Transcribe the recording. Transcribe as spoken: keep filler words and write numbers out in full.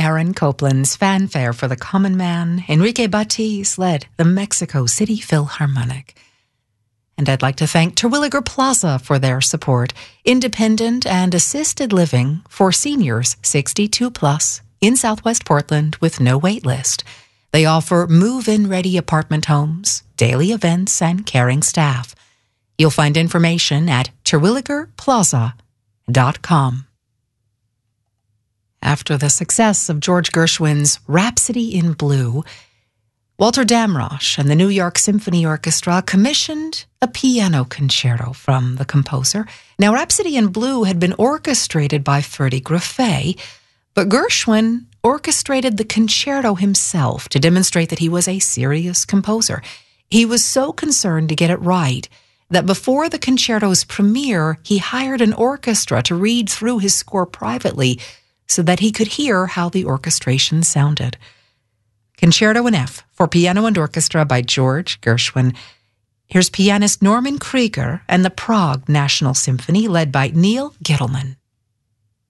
Aaron Copland's Fanfare for the Common Man, Enrique Batiz led the Mexico City Philharmonic. And I'd like to thank Terwilliger Plaza for their support, independent and assisted living for seniors sixty-two plus in Southwest Portland with no wait list. They offer move-in ready apartment homes, daily events, and caring staff. You'll find information at terwilliger plaza dot com. After the success of George Gershwin's Rhapsody in Blue, Walter Damrosch and the New York Symphony Orchestra commissioned a piano concerto from the composer. Now, Rhapsody in Blue had been orchestrated by Ferdy Greffé, but Gershwin orchestrated the concerto himself to demonstrate that he was a serious composer. He was so concerned to get it right that before the concerto's premiere, he hired an orchestra to read through his score privately so that he could hear how the orchestration sounded. Concerto in F for piano and orchestra by George Gershwin. Here's pianist Norman Krieger and the Prague National Symphony led by Neil Gittelman.